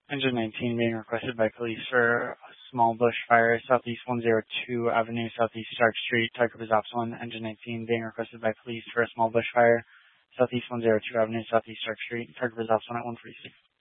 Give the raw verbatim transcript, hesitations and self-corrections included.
Engine nineteen being requested by police for a small bush fire, Southeast one oh two Avenue, Southeast Stark Street, Tiger Pass Ops one. Engine nineteen being requested by police for a small bush fire, Southeast one oh two Avenue, Southeast Stark Street, Tiger Pass Ops one at one forty-six.